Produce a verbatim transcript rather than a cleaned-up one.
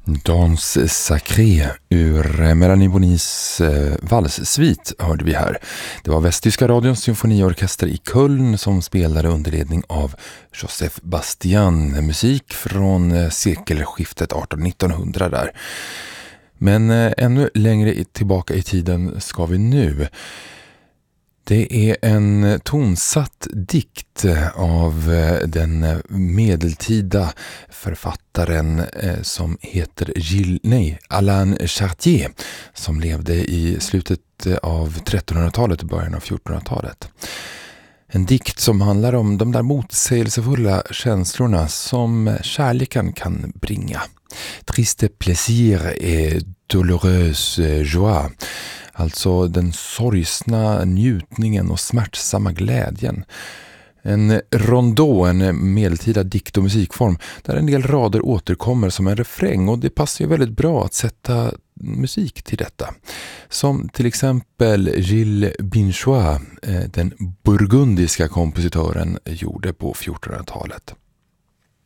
Danse Sacré ur Melanie Bonis eh, valssvit hörde vi här. Det var Västtyska radions symfoniorkester i Köln som spelade under ledning av Joseph Bastian, musik från eh, sekelskiftet arton nittonhundra där. Men eh, ännu längre tillbaka i tiden ska vi nu. Det är en tonsatt dikt av den medeltida författaren som heter Gilles, nej, Alain Chartier, som levde i slutet av trettonhundratalet och början av fjortonhundratalet. En dikt som handlar om de där motsägelsefulla känslorna som kärleken kan bringa. Triste plaisir et douloureuse joie. Alltså den sorgsna njutningen och smärtsamma glädjen. En rondå, en medeltida dikt- och musikform där en del rader återkommer som en refräng, och det passar ju väldigt bra att sätta musik till detta. Som till exempel Gilles Binchois, den burgundiska kompositören, gjorde på fjortonhundratalet.